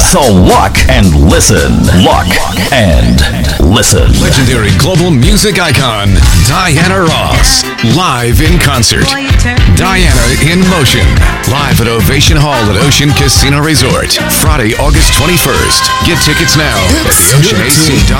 So look and listen. Look and listen. Legendary global music icon, Diana Ross, live in concert. Diana in Motion, live at Ovation Hall at Ocean Casino Resort, Friday, August 21st. Get tickets now at theoceanac.com.